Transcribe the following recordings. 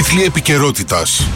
Τίτλοι επικαιρότητας.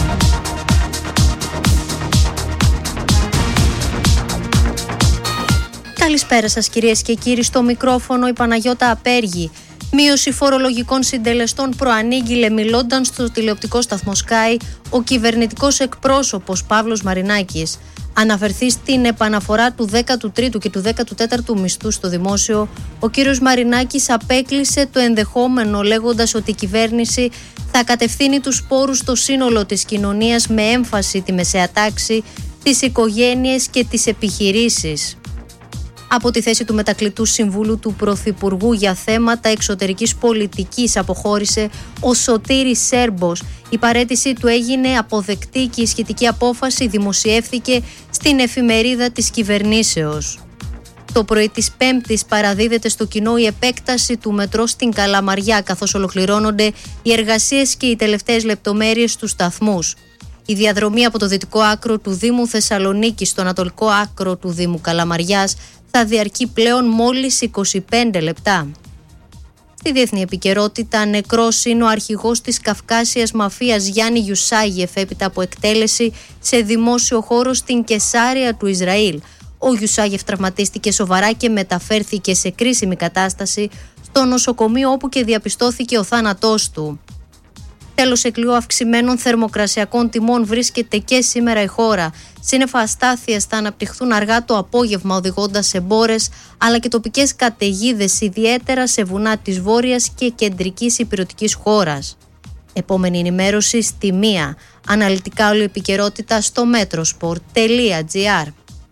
Καλησπέρα σας κυρίες και κύριοι, στο μικρόφωνο η Παναγιώτα Απέργη. Μείωση φορολογικών συντελεστών προανήγγειλε μιλώντας στο τηλεοπτικό σταθμό Sky ο κυβερνητικός εκπρόσωπος Παύλος Μαρινάκης. Αναφερθεί στην επαναφορά του 13ου και του 14ου μισθού στο δημόσιο, ο κύριος Μαρινάκης απέκλεισε το ενδεχόμενο λέγοντας ότι η κυβέρνηση θα κατευθύνει τους πόρους στο σύνολο της κοινωνίας με έμφαση τη μεσαία τάξη, τις οικογένειες και τις επιχειρήσεις. Από τη θέση του μετακλητού συμβούλου του Πρωθυπουργού για θέματα εξωτερικής πολιτικής αποχώρησε ο Σωτήρης Σέρμπος. Η παραίτησή του έγινε αποδεκτή και η σχετική απόφαση δημοσιεύθηκε στην εφημερίδα της κυβερνήσεως. Το πρωί της Πέμπτης παραδίδεται στο κοινό η επέκταση του μετρό στην Καλαμαριά, καθώς ολοκληρώνονται οι εργασίες και οι τελευταίες λεπτομέρειες στους σταθμούς. Η διαδρομή από το δυτικό άκρο του Δήμου Θεσσαλονίκη στο ανατολικό άκρο του Δήμου Καλαμαριάς θα διαρκεί πλέον μόλις 25 λεπτά. Στη διεθνή επικαιρότητα, νεκρός είναι ο αρχηγός της Καυκάσιας μαφίας Γιάννη Γιουσάγεφ έπειτα από εκτέλεση σε δημόσιο χώρο στην Κεσάρια του Ισραήλ. Ο Γιουσάγεφ τραυματίστηκε σοβαρά και μεταφέρθηκε σε κρίσιμη κατάσταση στο νοσοκομείο, όπου και διαπιστώθηκε ο θάνατός του. Τέλος εκλείου αυξημένων θερμοκρασιακών τιμών βρίσκεται και σήμερα η χώρα. Σύννεφα αστάθειας θα αναπτυχθούν αργά το απόγευμα, οδηγώντας σε μπόρες αλλά και τοπικές καταιγίδες, ιδιαίτερα σε βουνά της βόρειας και κεντρικής ηπειρωτικής χώρας. Επόμενη ενημέρωση στη 1. Αναλυτικά όλη επικαιρότητα στο metrosport.gr.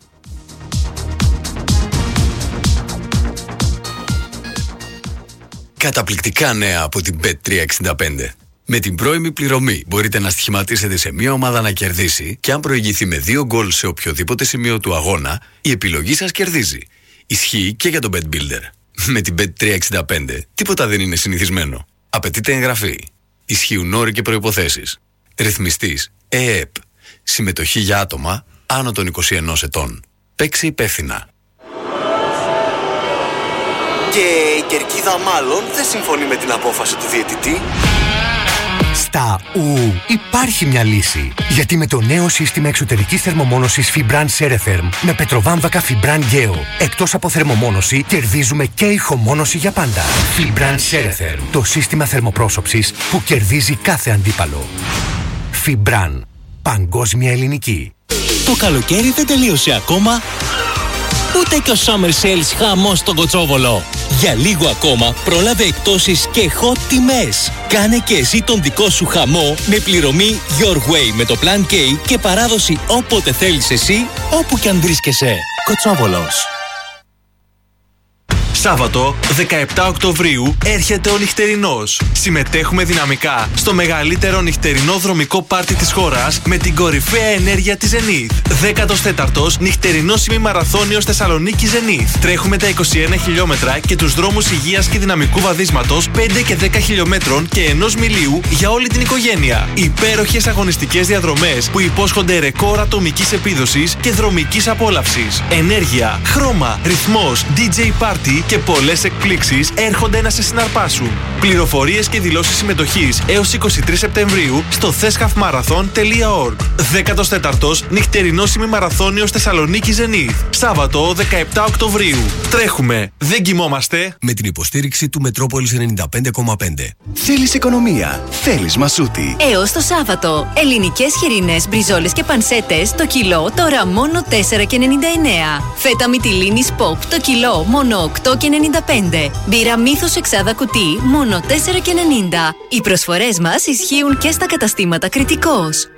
Καταπληκτικά νέα από την Bet365. Με την πρώιμη πληρωμή μπορείτε να στοιχηματίσετε σε μία ομάδα να κερδίσει και αν προηγηθεί με 2 γκολ σε οποιοδήποτε σημείο του αγώνα, η επιλογή σας κερδίζει. Ισχύει και για το Bet Builder. Με την Bet365 τίποτα δεν είναι συνηθισμένο. Απαιτείται εγγραφή. Ισχύουν όροι και προϋποθέσεις. Ρυθμιστής ΕΕΠ. Συμμετοχή για άτομα άνω των 21 ετών. Παίξε υπεύθυνα. Και η κερκίδα μάλλον δεν συμφωνεί με την απόφαση του διαιτητή. Στα υπάρχει μια λύση. Γιατί με το νέο σύστημα εξωτερικής θερμομόνωσης Fibran Ceretherm με πετροβάμβακα Fibran Geo, εκτός από θερμομόνωση, κερδίζουμε και ηχομόνωση για πάντα. Fibran Ceretherm, το σύστημα θερμοπρόσωψης που κερδίζει κάθε αντίπαλο. Fibran, παγκόσμια ελληνική. Το καλοκαίρι δεν τελείωσε ακόμα, ούτε και ο Summer Sales χαμός στον Κοτσόβολο. Για λίγο ακόμα πρόλαβε εκπτώσεις και hot τιμές. Κάνε και εσύ τον δικό σου χαμό με πληρωμή Your Way με το Plan K και παράδοση όποτε θέλεις εσύ, όπου κι αν βρίσκεσαι. Κοτσόβολος. Σάββατο 17 Οκτωβρίου έρχεται ο νυχτερινός. Συμμετέχουμε δυναμικά στο μεγαλύτερο νυχτερινό δρομικό πάρτι της χώρας με την κορυφαία ενέργεια της Zenith. 14ος νυχτερινός ημιμαραθώνιος Θεσσαλονίκη Zenith. Τρέχουμε τα 21 χιλιόμετρα και τους δρόμους υγείας και δυναμικού βαδίσματος 5 και 10 χιλιόμετρων και 1 μιλίου για όλη την οικογένεια. Υπέροχες αγωνιστικές διαδρομές που υπόσχονται ρεκόρ ατομικής επίδοσης και δρομικής απόλαυσης. Ενέργεια, χρώμα, ρυθμός, DJ party και πολλές εκπλήξεις έρχονται να σε συναρπάσουν. Πληροφορίες και δηλώσεις συμμετοχής έως 23 Σεπτεμβρίου στο thescafmarathon.org. 14ος νυχτερινός ημιμαραθώνιος Θεσσαλονίκη Zenith. Σάββατο 17 Οκτωβρίου. Τρέχουμε, δεν κοιμόμαστε. Με την υποστήριξη του Μετρόπολης 95,5. Θέλεις οικονομία, θέλεις Μασούτη. Έως το Σάββατο, ελληνικές χοιρινές, μπριζόλες και πανσέτες το κιλό τώρα μόνο 4,99. Φέτα μυτιλίνης Pop το κιλό μόνο 8,95. Μπύρα Μύθος εξάδα κουτί μόνο 4,90. Οι προσφορές μας ισχύουν και στα καταστήματα Κρητικός.